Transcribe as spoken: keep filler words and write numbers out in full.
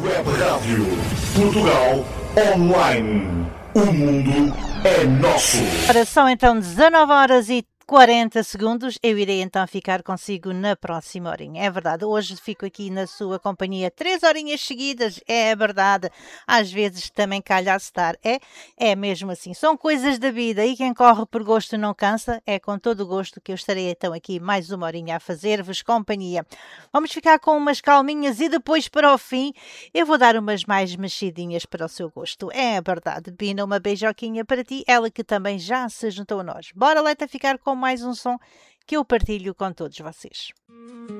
Web Rádio Portugal Online. O mundo é nosso. Ora, são então dezanove horas e quarenta segundos. Eu irei então ficar consigo na próxima horinha. É verdade, hoje fico aqui na sua companhia três horinhas seguidas. É verdade, às vezes também calha a estar. É, é mesmo assim, são coisas da vida e quem corre por gosto não cansa. É com todo o gosto que eu estarei então aqui mais uma horinha a fazer-vos companhia. Vamos ficar com umas calminhas e depois para o fim eu vou dar umas mais mexidinhas para o seu gosto. É verdade, Bina, uma beijoquinha para ti, ela que também já se juntou a nós. Bora lá ficar com mais um som que eu partilho com todos vocês.